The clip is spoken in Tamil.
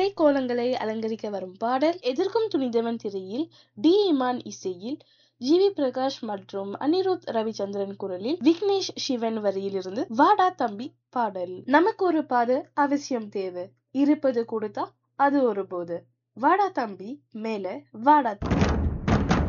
கோலங்களை அலங்கரிக்க வரும் பாடல் எதிர்க்கும் துணிந்தவன் திரையில் டி இமான் இசையில் ஜிவி பிரகாஷ் மற்றும் அனிருத் ரவிச்சந்திரன் குரலில் விக்னேஷ் சிவன் வரியிலிருந்து வாடா தம்பி பாடல். நமக்கு ஒரு பாதை அவசியம் தேவை, இருப்பது கொடுத்தா அது ஒரு போது. வாடா தம்பி மேல வாடா தம்பி.